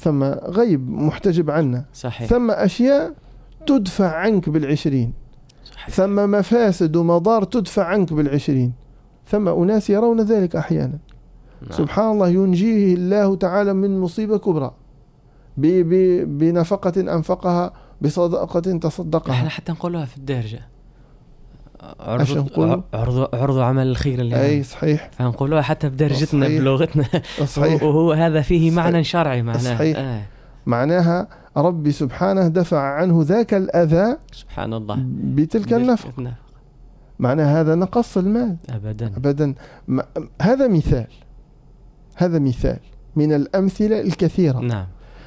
ثم غيب محتجب عنا. صحيح. ثم أشياء تدفع عنك ب20. صحيح. ثم مفاسد ومضار تدفع عنك ب20. ثم أناس يرون ذلك أحيانا. سبحان الله، ينجيه الله تعالى من مصيبة كبرى بنفقة أنفقها، بصدقة تصدقها. احنا حتى نقولها في الدارجة، عرضوا عمل الخير اللي أي صحيح، فنقولوها حتى بدرجتنا بلغتنا. صحيح. وهو هذا فيه صحيح. معنى شرعي معناه. صحيح. معناها ربي سبحانه دفع عنه ذاك الأذى سبحان الله بتلك النفقة. معنى هذا نقص المال أبدا. هذا مثال من الأمثلة الكثيرة. نعم.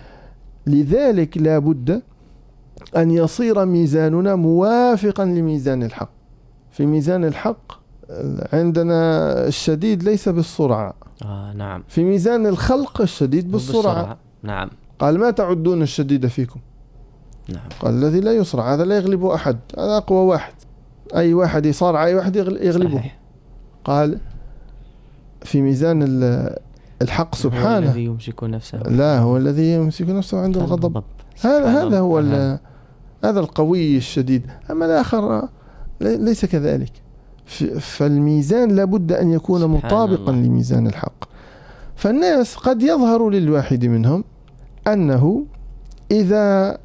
لذلك لا بد أن يصير ميزاننا موافقا لميزان الحق. في ميزان الحق عندنا الشديد ليس بالسرعة. نعم. في ميزان الخلق الشديد بالسرعة. نعم. قال ما تعدون الشديد فيكم. نعم. قال الذي لا يسرع هذا لا يغلب أحد، هذا أقوى واحد، أي واحد يصارع أي واحد يغلبه. صحيح. قال في ميزان الحق سبحانه هو الذي يمسك نفسه. لا، هو الذي يمسك نفسه عند الغضب. هذا هو هذا القوي الشديد. أما الآخر ليس كذلك. فالميزان لابد أن يكون مطابقا لميزان الحق. فالناس قد يظهر للواحد منهم أنه إذا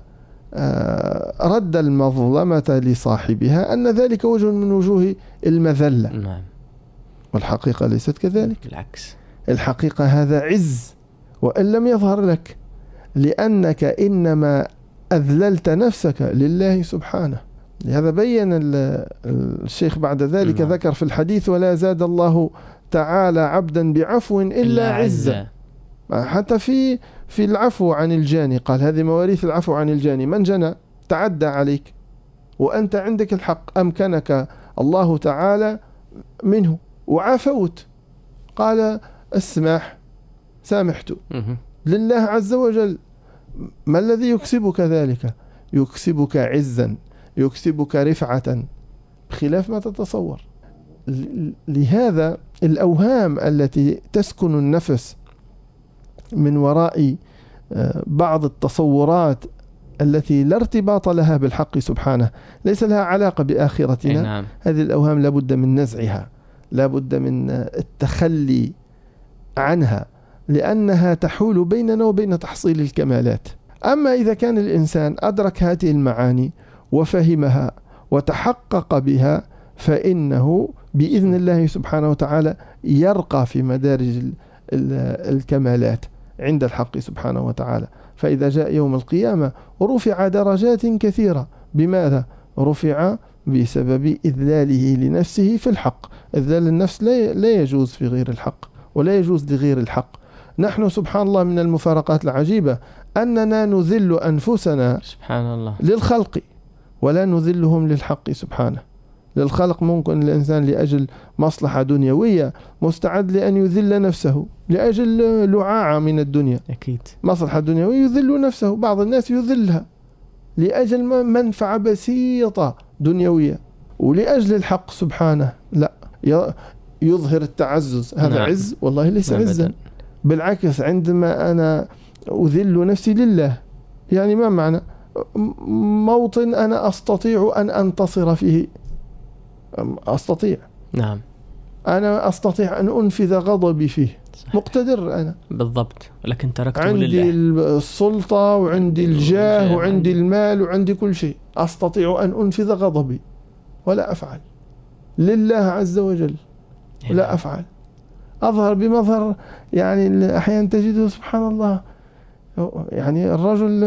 رد المظلمة لصاحبها أن ذلك وجه من وجوه المذلة. نعم. والحقيقة ليست كذلك، بالعكس. الحقيقة هذا عز وإن لم يظهر لك، لأنك إنما أذللت نفسك لله سبحانه. لهذا بين الشيخ بعد ذلك ذكر في الحديث: ولا زاد الله تعالى عبدا بعفو إلا عزة. حتى في العفو عن الجاني قال: هذه مواريث العفو عن الجاني. من جنى تعدى عليك وأنت عندك الحق، أمكنك الله تعالى منه وعفوت، قال: السماح، سامحت لله عز وجل. ما الذي يكسبك ذلك؟ يكسبك عزا، يكسبك رفعة بخلاف ما تتصور. لهذا الأوهام التي تسكن النفس من وراء بعض التصورات التي لا ارتباط لها بالحق سبحانه، ليس لها علاقة بآخرتنا. نعم. هذه الأوهام لابد من نزعها، لابد من التخلي عنها، لأنها تحول بيننا وبين تحصيل الكمالات. أما إذا كان الإنسان أدرك هذه المعاني وفهمها وتحقق بها، فإنه بإذن الله سبحانه وتعالى يرقى في مدارج الكمالات عند الحق سبحانه وتعالى. فإذا جاء يوم القيامة رفع درجات كثيرة. بماذا رفع؟ بسبب إذلاله لنفسه في الحق. إذلال النفس لا يجوز في غير الحق ولا يجوز لغير الحق. نحن سبحان الله من المفارقات العجيبة أننا نذل أنفسنا سبحان الله للخلق ولا نذلهم للحق سبحانه. للخلق ممكن الإنسان لأجل مصلحة دنيوية مستعد لأن يذل نفسه لأجل لعاعة من الدنيا. أكيد. مصلحة دنيوية يذل نفسه. بعض الناس يذلها لأجل منفعة بسيطة دنيوية، ولأجل الحق سبحانه لا، يظهر التعزز. هذا نعم. عز؟ والله ليس عزا. بالعكس، عندما أنا أذل نفسي لله، يعني ما معنى؟ موطن أنا أستطيع أن أنتصر فيه، أستطيع. نعم. أنا أستطيع أن أنفذ غضبي فيه. صحيح. مقتدر أنا بالضبط، لكن تركته عندي لله. السلطة وعندي الجاه وعندي المال وعندي كل شيء، أستطيع أن أنفذ غضبي ولا أفعل لله عز وجل. لا أفعل، أظهر بمظهر. يعني أحيانا تجده سبحان الله، يعني الرجل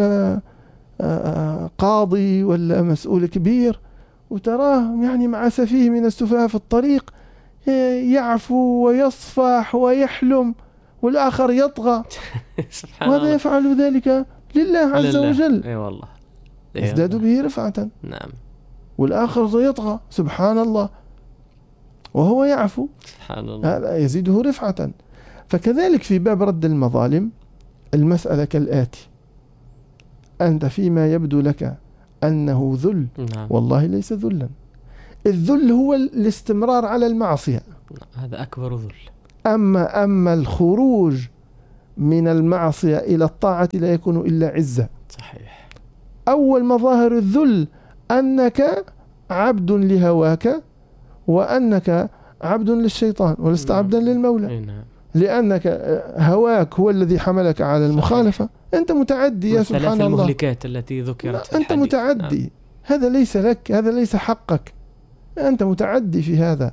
قاضي ولا مسؤول كبير وتراه يعني مع سفيه من السفهاء في الطريق يعفو ويصفح ويحلم، والآخر يطغى وهذا يفعل ذلك لله عز وجل. أي والله يزداد به رفعة. نعم. والآخر يطغى سبحان الله وهو يعفو، سبحان الله، هذا يزيده رفعة. فكذلك في باب رد المظالم المسألة كالآتي: أنت فيما يبدو لك أنه ذل، نعم. والله ليس ذلا. الذل هو الاستمرار على المعصية، هذا أكبر ذل. أما الخروج من المعصية إلى الطاعة لا يكون إلا عزة. صحيح. أول مظاهر الذل أنك عبد لهواك، وأنك عبد للشيطان ولست عبدا للمولى، لأنك هواك هو الذي حملك على المخالفة. أنت متعدي يا سبحان الله. المهلكات التي ذكرت في أنت متعدي. هذا ليس لك، هذا ليس حقك، أنت متعدي في هذا.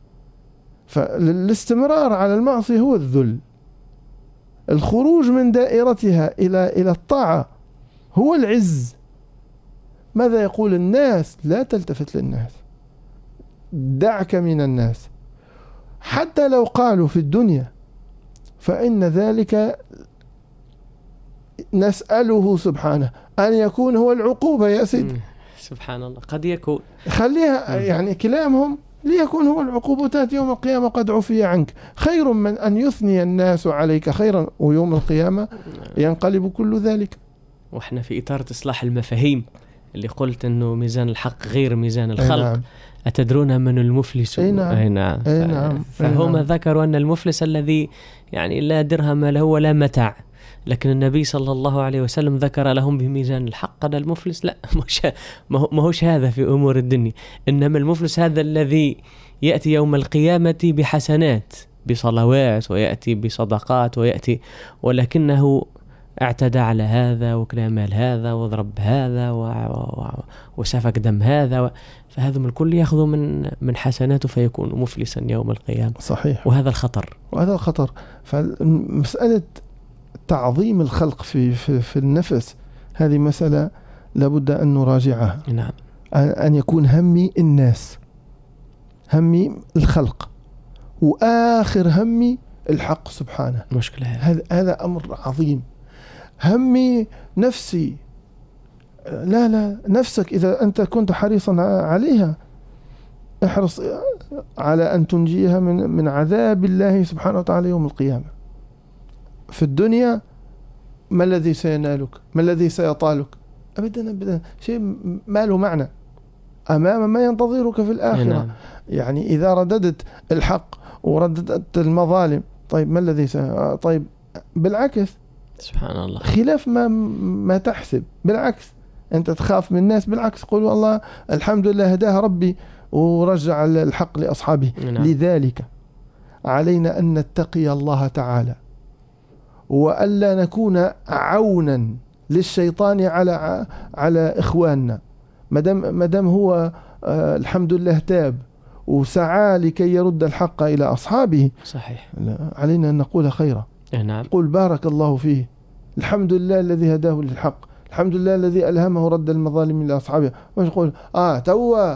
فالاستمرار على المعصية هو الذل. الخروج من دائرتها إلى الطاعة هو العز. ماذا يقول الناس؟ لا تلتفت للناس، دعك من الناس. حتى لو قالوا في الدنيا فإن ذلك نسأله سبحانه أن يكون هو العقوبة يا سيدي. سبحان الله. قد يكون خليها يعني كلامهم ليكون هو العقوبة تأتي يوم القيامة قد عفي عنك، خير من أن يثني الناس عليك خيرا ويوم القيامة ينقلب كل ذلك. وإحنا في إطار إصلاح المفاهيم اللي قلت أنه ميزان الحق غير ميزان الخلق. نعم. أتدرون من المفلس؟ أي نعم. أي نعم. أي نعم. فهم ذكروا أن المفلس الذي يعني لا درهم له ولا متاع، لكن النبي صلى الله عليه وسلم ذكر لهم بميزان الحق. قال المفلس لا، ما هوش هذا في أمور الدنيا، إنما المفلس هذا الذي يأتي يوم القيامة بحسنات، بصلوات، ويأتي بصدقات، ويأتي ولكنه اعتدى على هذا وكل مال هذا وضرب هذا وسفك دم هذا فهذا من الكل يأخذ من حسناته فيكون مفلسا يوم القيامة. صحيح. وهذا الخطر. وهذا الخطر. فمسألة تعظيم الخلق في النفس هذه مسألة لابد أن نراجعها. نعم. أن يكون همي الناس، همي الخلق، وآخر همي الحق سبحانه. مشكلة هذا أمر عظيم. همي نفسي، لا نفسك إذا أنت كنت حريصا عليها احرص على أن تنجيها من عذاب الله سبحانه وتعالى يوم القيامة. في الدنيا ما الذي سينالك؟ ما الذي سيطالك؟ أبدا شيء ما له معنى أمام ما ينتظرك في الآخرة. نعم. يعني إذا رددت الحق ورددت المظالم، طيب ما الذي طيب بالعكس سبحان الله، خلاف ما تحسب. بالعكس أنت تخاف من الناس، بالعكس قول والله الحمد لله هداها ربي ورجع الحق لأصحابه. نعم. لذلك علينا أن نتقي الله تعالى وألا نكون عونا للشيطان على إخواننا. مدام هو الحمد لله تاب وسعى لكي يرد الحق إلى أصحابه. صحيح. علينا أن نقول خيرا. نعم. قل بارك الله فيه، الحمد لله الذي هداه للحق، الحمد لله الذي ألهمه رد المظالم إلى أصحابه. مش يقول توا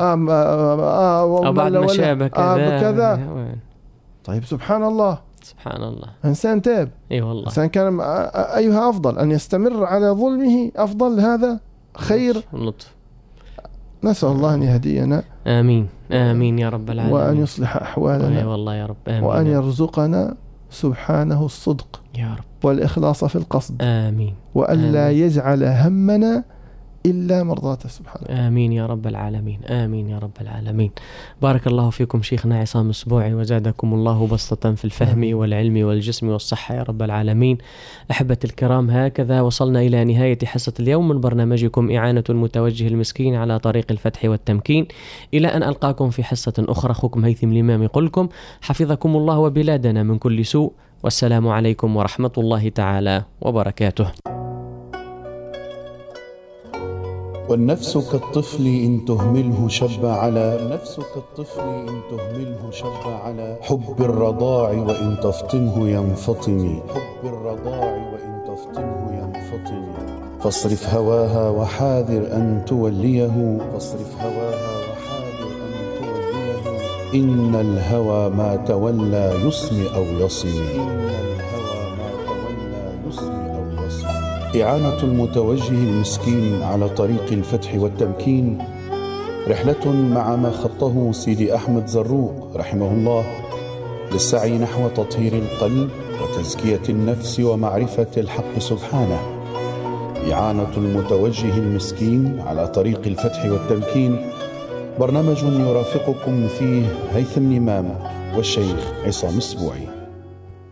أو بعد ما شابه كذا. طيب سبحان الله، سبحان الله. إنسان تاب. أي والله. إنسان كان أيها أفضل، أن يستمر على ظلمه أفضل، هذا خير لطف. نسأل الله أن يهدينا. آمين آمين يا رب العالمين. وأن يصلح أحوالنا. أي والله يا رب. آمين. وأن يرزقنا سبحانه الصدق يا رب والإخلاص في القصد. آمين. وأن لا يجعل همنا إلا مرضاته سبحانه. آمين يا رب العالمين. آمين يا رب العالمين. بارك الله فيكم شيخنا عصام السبوعي، وزادكم الله بسطة في الفهم والعلم والجسم والصحة يا رب العالمين. أحبة الكرام، هكذا وصلنا إلى نهاية حصة اليوم من برنامجكم إعانة المتوجه المسكين على طريق الفتح والتمكين. إلى أن ألقاكم في حصة أخرى، أخوكم هيثم الإمام يقولكم حفظكم الله وبلادنا من كل سوء، والسلام عليكم ورحمة الله تعالى وبركاته. والنفس كالطفل إن تهمله شب على حب الرضاع وإن تفطمه ينفطم فاصرف هواها وحاذر أن توليه إن الهوى ما تولى يصم أو يصم. إعانة المتوجه المسكين على طريق الفتح والتمكين رحلة مع ما خطه سيدي أحمد زروق رحمه الله للسعي نحو تطهير القلب وتزكية النفس ومعرفة الحق سبحانه. إعانة المتوجه المسكين على طريق الفتح والتمكين برنامج يرافقكم فيه هيثم الإمام والشيخ عصام السبوعي.